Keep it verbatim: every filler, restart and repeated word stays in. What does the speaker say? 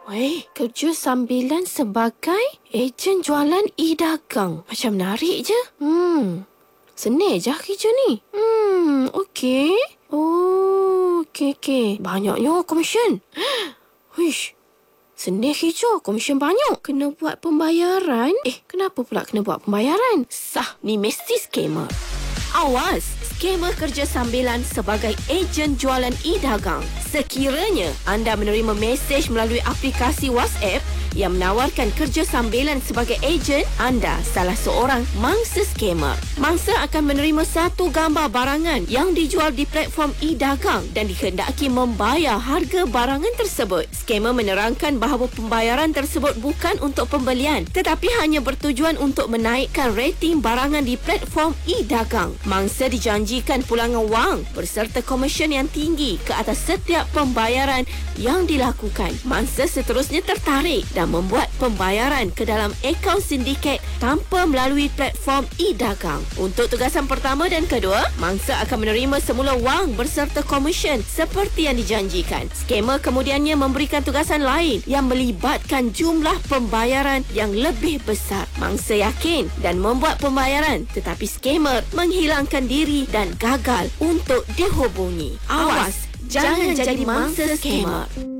Weh, kerja sambilan sebagai ejen jualan e-dagang. Macam menarik je. Hmm, senil je kerja ni. Hmm, okey. Oh, okey, okey. Banyaknya komisen. Wish, senil kerja, komisen banyak. Kena buat pembayaran. Eh, kenapa pula kena buat pembayaran? Sah, ni mesti skamer. Awas, skamer kerja sambilan sebagai ejen jualan e-dagang. Sekiranya anda menerima mesej melalui aplikasi WhatsApp yang menawarkan kerja sambilan sebagai ejen, anda salah seorang mangsa skamer. Mangsa akan menerima satu gambar barangan yang dijual di platform e-dagang dan dikehendaki membayar harga barangan tersebut. Skamer menerangkan bahawa pembayaran tersebut bukan untuk pembelian tetapi hanya bertujuan untuk menaikkan rating barangan di platform e-dagang. Mangsa dijanjikan pulangan wang berserta komisen yang tinggi ke atas setiap pembayaran yang dilakukan. Mangsa seterusnya tertarik dan membuat pembayaran ke dalam akaun sindiket tanpa melalui platform e-dagang. Untuk tugasan pertama dan kedua, mangsa akan menerima semula wang berserta komisen seperti yang dijanjikan. Skamer kemudiannya memberikan tugasan lain yang melibatkan jumlah pembayaran yang lebih besar. Mangsa yakin dan membuat pembayaran tetapi skamer menghilangkan diri dan gagal untuk dihubungi. Awas, jangan jadi mangsa skamer.